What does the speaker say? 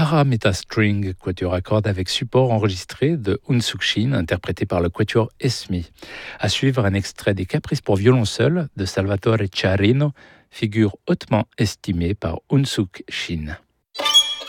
Parameta-string, quatuor à cordes avec support enregistré de Unsuk Shin, interprété par le quatuor Esmi. À suivre, un extrait des Caprices pour violon seul de Salvatore Ciarino, figure hautement estimée par Unsuk Shin.